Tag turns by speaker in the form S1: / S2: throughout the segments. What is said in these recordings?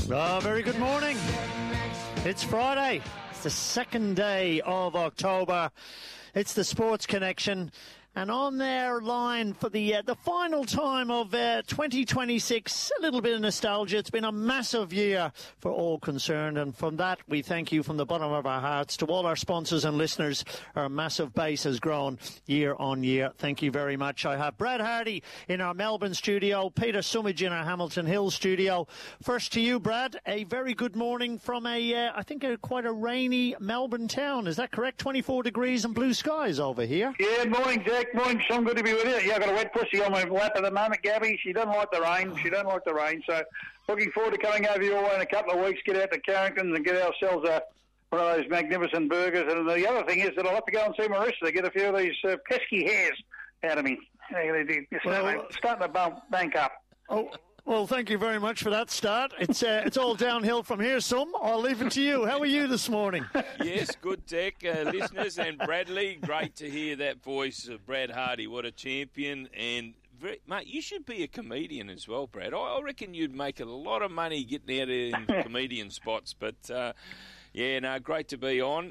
S1: Very good morning. It's Friday. It's the second day of October. It's the Sports Connection. And on their line for the final time of 2026, a little bit of nostalgia. It's been a massive year for all concerned. And from that, we thank you from the bottom of our hearts to all our sponsors and listeners. Our massive base has grown year on year. Thank you very much. I have Brad Hardy in our Melbourne studio, Peter Sumage in our Hamilton Hill studio. First to you, Brad, a very good morning from quite a rainy Melbourne town. Is that correct? 24 degrees and blue skies over here.
S2: Yeah, morning, Jack. Morning, Sean. Good to be with you. Yeah, I've got a wet pussy on my lap at the moment, Gabby. She doesn't like the rain. So looking forward to coming over your way in a couple of weeks, get out to Carrington and get ourselves one of those magnificent burgers. And the other thing is that I'll have to go and see Marissa to get a few of these pesky hairs out of me. They're starting to bank up.
S1: Oh. Well, thank you very much for that start. It's all downhill from here, Sum. I'll leave it to you. How are you this morning?
S3: Yes, good, Tech. Listeners and Bradley, great to hear that voice of Brad Hardy. What a champion. And, mate, you should be a comedian as well, Brad. I reckon you'd make a lot of money getting out in comedian spots. But, great to be on.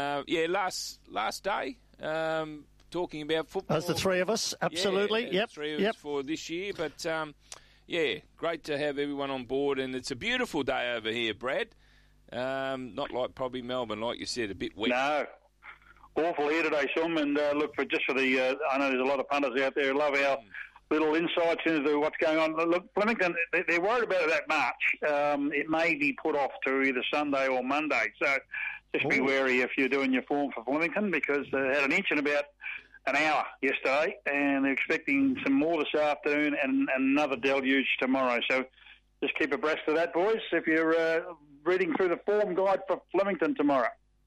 S3: Last day, talking about football.
S1: As the three of us, absolutely.
S3: Yeah, three of us for this year, but... great to have everyone on board, and it's a beautiful day over here, Brad. Not like probably Melbourne, like you said, a bit wet.
S2: No, awful here today, Sean. And I know there's a lot of punters out there who love our little insights into what's going on. Look, Flemington, they're worried about that march. It may be put off to either Sunday or Monday, so just be wary if you're doing your form for Flemington, because they had an inch in about an hour yesterday, and they're expecting some more this afternoon and another deluge tomorrow. So just keep abreast of that, boys, if you're reading through the form guide for Flemington tomorrow.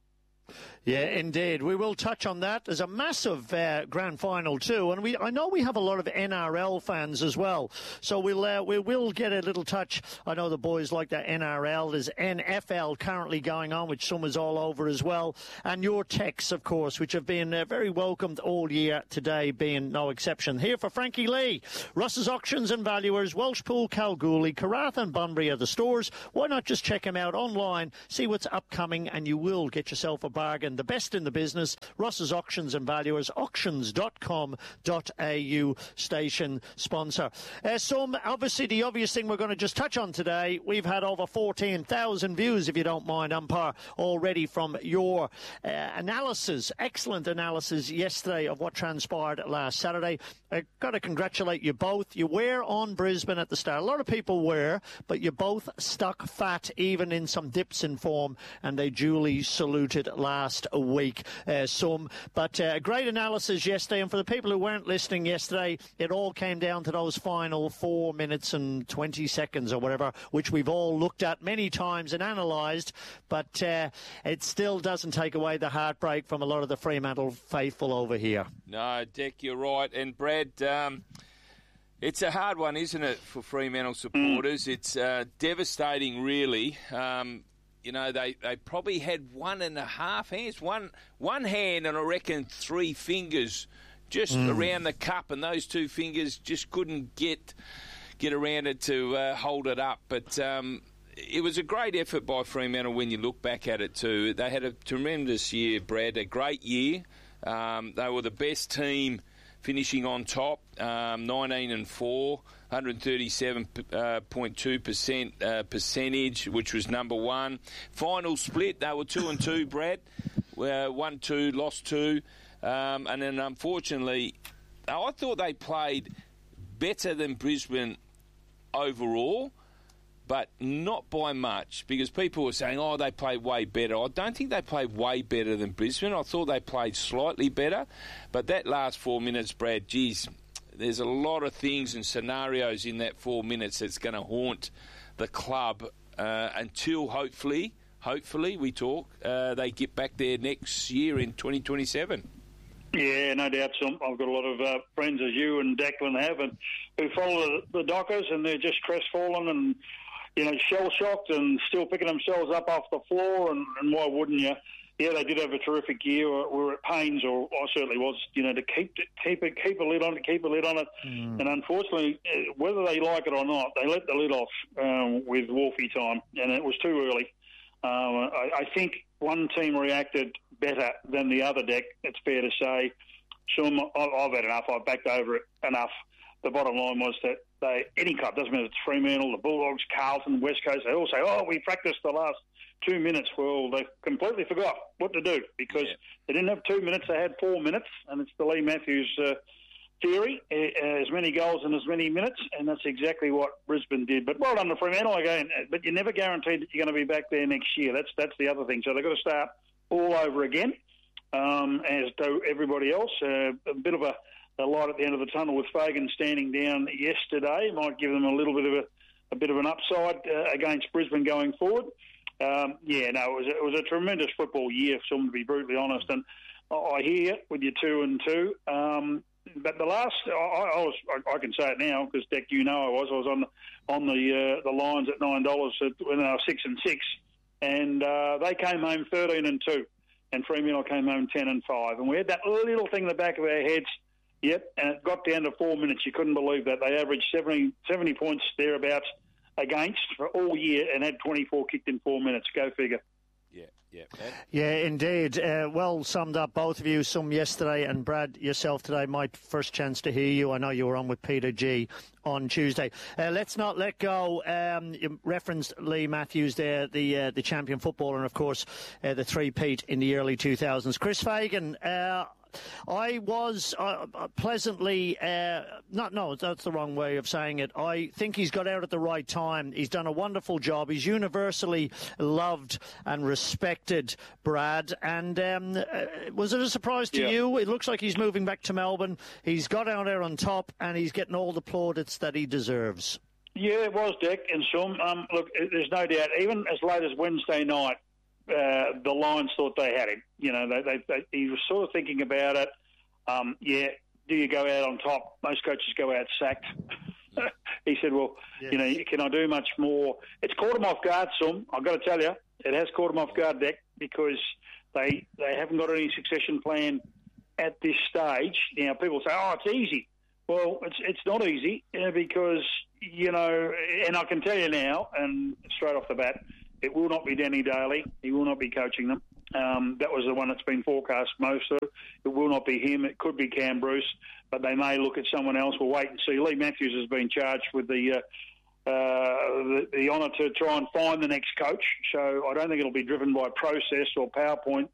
S1: Yeah, indeed. We will touch on that. There's a massive grand final too, and I know we have a lot of NRL fans as well. So we will get a little touch. I know the boys like the NRL. There's NFL currently going on, which some is all over as well. And your texts, of course, which have been very welcomed all year, today being no exception. Here for Frankie Lee, Russ's Auctions and Valuers, Welshpool, Kalgoorlie, Karratha and Bunbury are the stores. Why not just check them out online, see what's upcoming, and you will get yourself a bargain. The best in the business, Ross's Auctions and Valuers, auctions.com.au, station sponsor. Obviously, the obvious thing we're going to just touch on today, we've had over 14,000 views, if you don't mind, Umpire, already from your analysis, excellent analysis yesterday of what transpired last Saturday. I've got to congratulate you both. You were on Brisbane at the start. A lot of people were, but you both stuck fat, even in some dips in form, and they duly saluted last week. But great analysis yesterday, and for the people who weren't listening yesterday, it all came down to those final 4 minutes and 20 seconds or whatever, which we've all looked at many times and analysed, but it still doesn't take away the heartbreak from a lot of the Fremantle faithful over here.
S3: No, Dick, you're right. And Brad, it's a hard one, isn't it, for Fremantle supporters? It's devastating, really. They probably had 1.5 hands, one hand, and I reckon 3 fingers just around the cup, and those 2 fingers just couldn't get around it to hold it up. But it was a great effort by Fremantle when you look back at it too. They had a tremendous year, Brad, a great year. They were the best team, finishing on top, 19-4, 137.2% percentage, which was number one. Final split, they were 2-2, Brad. 1-2, lost 2. And then, unfortunately, I thought they played better than Brisbane overall, but not by much, because people were saying, they played way better. I don't think they played way better than Brisbane. I thought they played slightly better. But that last 4 minutes, Brad, geez, there's a lot of things and scenarios in that 4 minutes that's going to haunt the club until hopefully we talk, they get back there next year in 2027.
S2: Yeah, no doubt. I've got a lot of friends, as you and Declan have, and who follow the Dockers, and they're just crestfallen and shell-shocked and still picking themselves up off the floor, and why wouldn't you? Yeah, they did have a terrific year. We were at pains, or I certainly was, to keep a lid on it. And unfortunately, whether they like it or not, they let the lid off with Wolfie time, and it was too early. I think one team reacted better than the other, Deck. It's fair to say. I've had enough. I've backed over it enough. The bottom line was that any club, doesn't matter if it's Fremantle, the Bulldogs, Carlton, West Coast, they all say, we practiced the last 2 minutes. Well, they completely forgot what to do because they didn't have 2 minutes, they had 4 minutes, and it's the Lee Matthews theory, as many goals in as many minutes, and that's exactly what Brisbane did. But well done to Fremantle again, but you're never guaranteed that you're going to be back there next year. That's the other thing. So they've got to start all over again, as do everybody else. A bit of a light at the end of the tunnel with Fagan standing down yesterday might give them a little bit of an upside against Brisbane going forward. It was a tremendous football year, to be brutally honest. And I hear with your 2-2. But the last, I can say it now because Deck, I was on the Lions at $9 when they were 6-6, and they came home 13-2, and Fremantle came home 10-5, and we had that little thing in the back of our heads. Yep, and it got down to 4 minutes. You couldn't believe that. They averaged 70 points thereabouts against for all year and had 24 kicked in 4 minutes. Go figure.
S1: Yeah, indeed. Well summed up, both of you. Some yesterday, and Brad, yourself today. My first chance to hear you. I know you were on with Peter G on Tuesday. Let's not let go. You referenced Lee Matthews there, the champion footballer, and of course the three-peat in the early 2000s. Chris Fagan. I was pleasantly, that's the wrong way of saying it. I think he's got out at the right time. He's done a wonderful job. He's universally loved and respected, Brad. And was it a surprise to you? It looks like he's moving back to Melbourne. He's got out there on top and he's getting all the plaudits that he deserves. Yeah, it was, Dick. And some, look, there's no doubt, even as late as Wednesday night, the Lions thought they had him. He was sort of thinking about it. Do you go out on top? Most coaches go out sacked. He said, can I do much more? It's caught him off guard, some. I've got to tell you, it has caught him off guard, Dick, because they haven't got any succession plan at this stage. Now, people say, it's easy. Well, it's not easy because, and I can tell you now, and straight off the bat, it will not be Danny Daly. He will not be coaching them. That was the one that's been forecast most of. It will not be him. It could be Cam Bruce, but they may look at someone else. We'll wait and see. Lee Matthews has been charged with the honour to try and find the next coach. So I don't think it'll be driven by process or PowerPoint,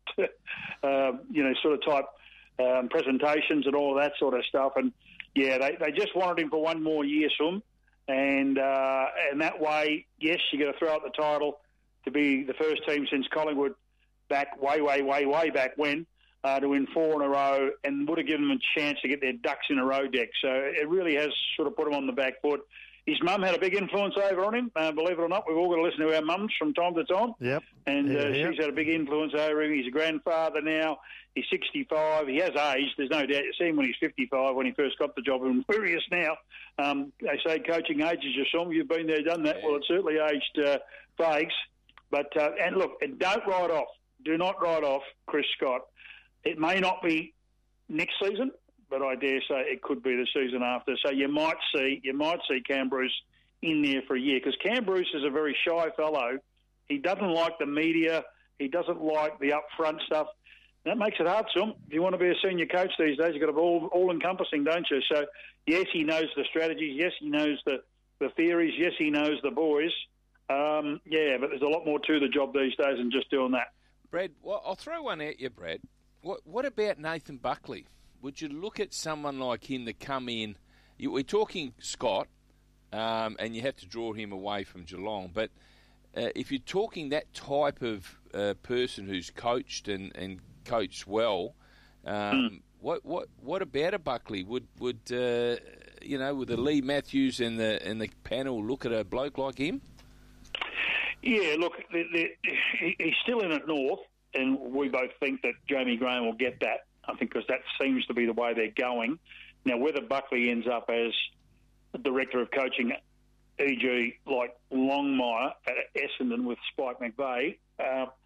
S1: sort of type presentations and all of that sort of stuff. And they just wanted him for one more year, Sum. And that way, yes, you got to throw out the title to be the first team since Collingwood back way back when to win 4 in a row, and would have given them a chance to get their ducks in a row, Deck. So it really has sort of put him on the back foot. His mum had a big influence over on him, believe it or not. We've all got to listen to our mums from time to time. Yep. And she's had a big influence over him. He's a grandfather now. He's 65. He has aged. There's no doubt. You see him when he's 55, when he first got the job, and where he is now. They say coaching ages you some. You've been there, done that. Yeah. Well, it certainly aged Fags. But, and look, and don't write off. Do not write off Chris Scott. It may not be next season, but I dare say it could be the season after. So you might see Cam Bruce in there for a year, because Cam Bruce is a very shy fellow. He doesn't like the media. He doesn't like the upfront stuff. That makes it hard, Some. If you want to be a senior coach these days, you've got to be all-encompassing, don't you? So, yes, he knows the strategies. Yes, he knows the theories. Yes, he knows the boys. But there's a lot more to the job these days than just doing that.
S3: Brad, I'll throw one at you, Brad. What about Nathan Buckley? Would you look at someone like him to come in? We're talking Scott, and you have to draw him away from Geelong. But if you're talking that type of person who's coached and coached well, what about a Buckley? Would the Lee Matthews and the panel look at a bloke like him?
S2: Yeah, look, he's still in at North, and we both think that Jamie Graham will get that. I think because that seems to be the way they're going. Now, whether Buckley ends up as the director of coaching, e.g. like Longmire at Essendon with Spike McVeigh,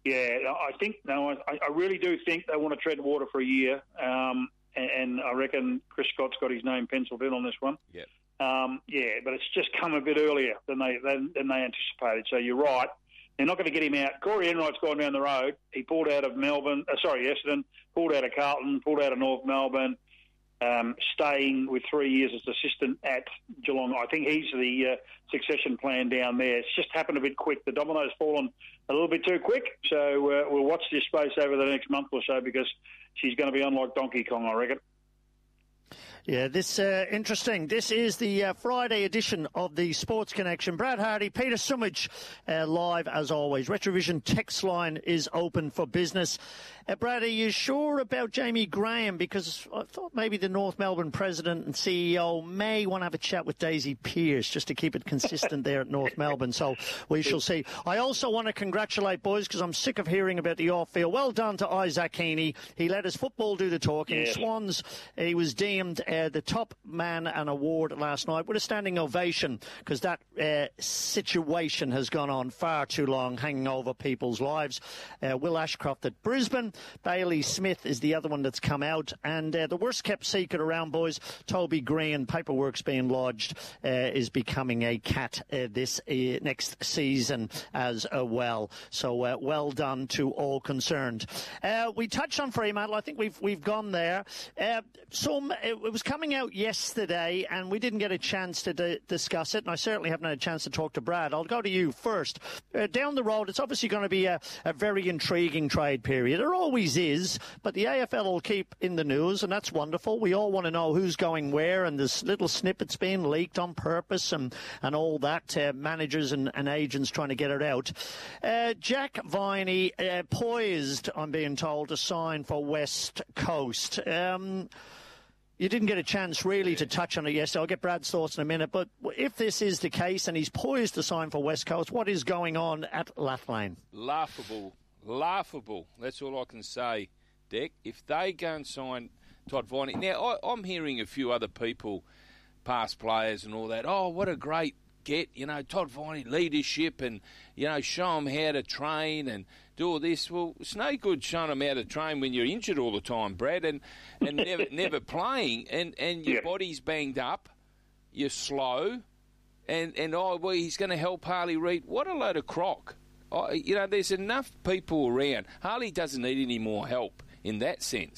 S2: Yeah, I really do think they want to tread water for a year, and I reckon Chris Scott's got his name penciled in on this one.
S3: Yep.
S2: But it's just come a bit earlier than they anticipated. So you're right. They're not going to get him out. Corey Enright's gone down the road. He pulled out of Essendon, pulled out of Carlton, pulled out of North Melbourne, staying with 3 years as assistant at Geelong. I think he's the succession plan down there. It's just happened a bit quick. The domino's fallen a little bit too quick. So we'll watch this space over the next month or so, because she's going to be on like Donkey Kong, I reckon.
S1: Yeah, this interesting. This is the Friday edition of the Sports Connection. Brad Hardy, Peter Sumich, live as always. Retrovision text line is open for business. Brad, are you sure about Jamie Graham? Because I thought maybe the North Melbourne president and CEO may want to have a chat with Daisy Pearce just to keep it consistent there at North Melbourne. So we shall see. I also want to congratulate, boys, because I'm sick of hearing about the off-field. Well done to Isaac Heaney. He let his football do the talking.
S2: Yes.
S1: Swans, he was deemed the top man and award last night with a standing ovation, because that situation has gone on far too long, hanging over people's lives. Will Ashcroft at Brisbane. Bailey Smith is the other one that's come out. And the worst-kept secret around, boys, Toby Green, paperwork's being lodged, is becoming a cat this next season as well. So well done to all concerned. We touched on Fremantle. I think we've gone there. It was coming out yesterday, and we didn't get a chance to discuss it, and I certainly haven't had a chance to talk to Brad. I'll go to you first. Down the road, it's obviously going to be a very intriguing trade period. There always is, but the AFL will keep in the news, and that's wonderful. We all want to know who's going where, and there's little snippets being leaked on purpose and all that, managers and agents trying to get it out. Jack Viney poised, I'm being told, to sign for West Coast. You didn't get a chance really to touch on it yesterday. I'll get Brad's thoughts in a minute. But if this is the case and he's poised to sign for West Coast, what is going on at Lathlane?
S3: Laughable. That's all I can say, Deck. If they go and sign Todd Viney. Now, I'm hearing a few other people, past players and all that, oh, what a great get, Todd Viney, leadership, and, show them how to train and do all this. Well, it's no good showing them how to train when you're injured all the time, Brad, and never playing, and your body's banged up, you're slow, and he's going to help Harley Reid. What a load of crock. There's enough people around. Harley doesn't need any more help in that sense.